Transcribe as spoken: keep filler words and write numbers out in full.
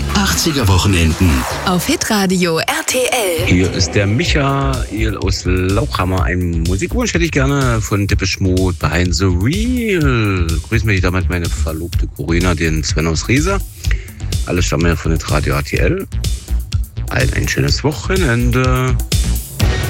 Die achtziger Wochenenden. Auf Hitradio R T L. Hier ist der Michael aus Lauchhammer. Einen Musikwunsch hätte ich gerne von Depeche Mode, Behind the Wheel. Grüßen mich damit meine Verlobte Corinna, den Sven aus Riesa. Alle stammen ja von Hitradio R T L. Allen ein schönes Wochenende.